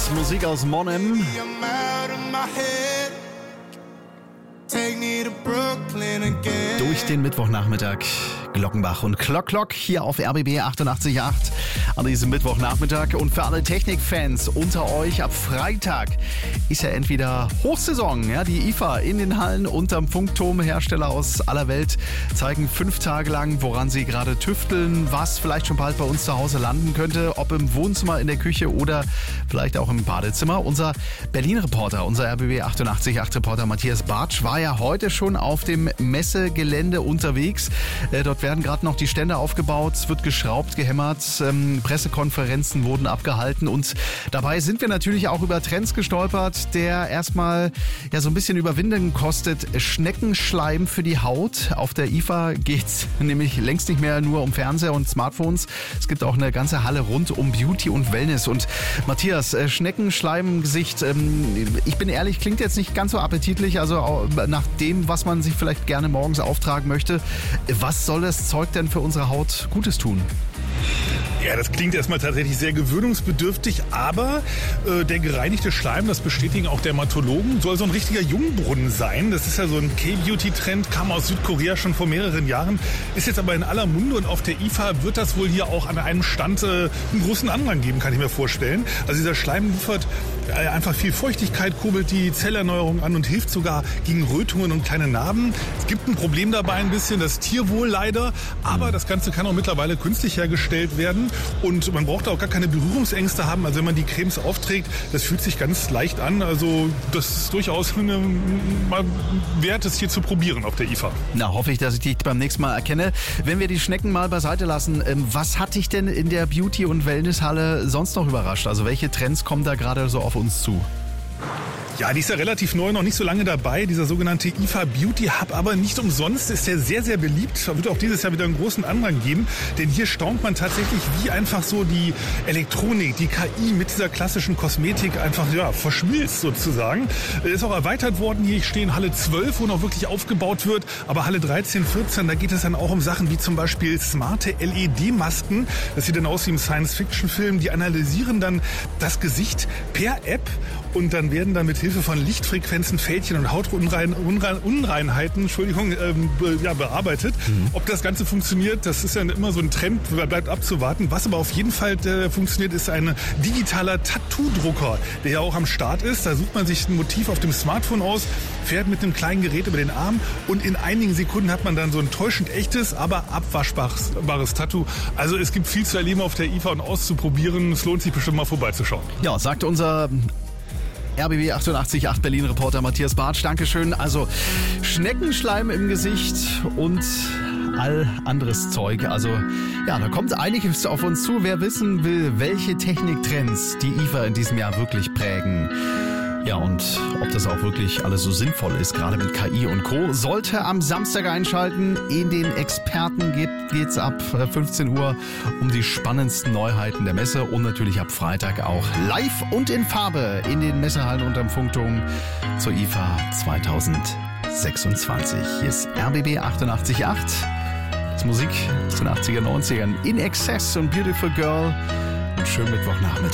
Musik aus Monnem. Durch den Mittwochnachmittag. Glockenbach und Klock hier auf RBB 88.8 an diesem Mittwochnachmittag. Und für alle Technikfans unter euch, ab Freitag ist ja entweder Hochsaison. Ja, die IFA in den Hallen unterm Funkturm. Hersteller aus aller Welt zeigen 5 Tage lang, woran sie gerade tüfteln, was vielleicht schon bald bei uns zu Hause landen könnte. Ob im Wohnzimmer, in der Küche oder vielleicht auch im Badezimmer. Unser Berlin-Reporter, unser RBB 88.8 Reporter Matthias Bartsch war ja heute schon auf dem Messegelände unterwegs. Dort werden gerade noch die Stände aufgebaut, es wird geschraubt, gehämmert, Pressekonferenzen wurden abgehalten und dabei sind wir natürlich auch über Trends gestolpert, der erstmal ja so ein bisschen Überwindung kostet. Schneckenschleim für die Haut. Auf der IFA geht's nämlich längst nicht mehr nur um Fernseher und Smartphones. Es gibt auch eine ganze Halle rund um Beauty und Wellness. Und Matthias, Schneckenschleim im Gesicht, ich bin ehrlich, klingt jetzt nicht ganz so appetitlich, also nach dem, was man sich vielleicht gerne morgens auftragen möchte. Was soll das Zeug denn für unsere Haut Gutes tun? Ja, das klingt erstmal tatsächlich sehr gewöhnungsbedürftig, aber der gereinigte Schleim, das bestätigen auch Dermatologen, soll so ein richtiger Jungbrunnen sein. Das ist ja so ein K-Beauty-Trend, kam aus Südkorea schon vor mehreren Jahren, ist jetzt aber in aller Munde und auf der IFA wird das wohl hier auch an einem Stand einen großen Andrang geben, kann ich mir vorstellen. Also dieser Schleim liefert einfach viel Feuchtigkeit, kurbelt die Zellerneuerung an und hilft sogar gegen Rötungen und kleine Narben. Es gibt ein Problem dabei ein bisschen, das Tierwohl leider, aber das Ganze kann auch mittlerweile künstlich hergestellt werden. Und man braucht auch gar keine Berührungsängste haben. Also wenn man die Cremes aufträgt, das fühlt sich ganz leicht an. Also das ist durchaus mal wert, es hier zu probieren auf der IFA. Na, hoffe ich, dass ich dich beim nächsten Mal erkenne. Wenn wir die Schnecken mal beiseite lassen, was hat dich denn in der Beauty- und Wellnesshalle sonst noch überrascht? Also welche Trends kommen da gerade so auf uns zu? Ja, die ist ja relativ neu, noch nicht so lange dabei, dieser sogenannte IFA Beauty Hub, aber nicht umsonst ist der sehr, sehr beliebt. Da wird auch dieses Jahr wieder einen großen Andrang geben, denn hier staunt man tatsächlich, wie einfach so die Elektronik, die KI mit dieser klassischen Kosmetik einfach verschmilzt sozusagen. Ist auch erweitert worden, hier ich stehe in Halle 12, wo noch wirklich aufgebaut wird, aber Halle 13, 14, da geht es dann auch um Sachen wie zum Beispiel smarte LED-Masken. Das sieht dann aus wie im Science-Fiction-Film, die analysieren dann das Gesicht per App und dann werden dann mit Hilfe von Lichtfrequenzen, Fältchen und Hautunreinheiten bearbeitet. Ob das Ganze funktioniert, das ist ja immer so ein Trend, bleibt abzuwarten. Was aber auf jeden Fall funktioniert, ist ein digitaler Tattoo-Drucker, der ja auch am Start ist. Da sucht man sich ein Motiv auf dem Smartphone aus, fährt mit einem kleinen Gerät über den Arm und in einigen Sekunden hat man dann so ein täuschend echtes, aber abwaschbares Tattoo. Also es gibt viel zu erleben auf der IFA und auszuprobieren. Es lohnt sich bestimmt mal vorbeizuschauen. Ja, sagt unser RBB 88.8 Berlin-Reporter Matthias Bartsch. Dankeschön. Also Schneckenschleim im Gesicht und all anderes Zeug. Also ja, da kommt einiges auf uns zu. Wer wissen will, welche Techniktrends die IFA in diesem Jahr wirklich prägen. Ja, und ob das auch wirklich alles so sinnvoll ist, gerade mit KI und Co., sollte am Samstag einschalten. In den Experten geht's ab 15 Uhr um die spannendsten Neuheiten der Messe und natürlich ab Freitag auch live und in Farbe in den Messehallen unterm Funkturm zur IFA 2026. Hier ist RBB 88.8. Das ist Musik aus den 80er, 90ern. In Excess und Beautiful Girl. Und schönen Mittwochnachmittag.